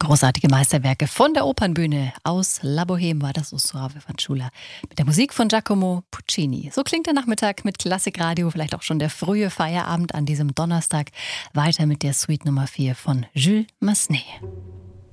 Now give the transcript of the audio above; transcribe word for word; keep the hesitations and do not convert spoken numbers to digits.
Großartige Meisterwerke von der Opernbühne aus La Bohème war das Osorave Fanciulla mit der Musik von Giacomo Puccini. So klingt der Nachmittag mit Klassikradio, vielleicht auch schon der frühe Feierabend an diesem Donnerstag. Weiter mit der Suite Nummer vier von Jules Massenet.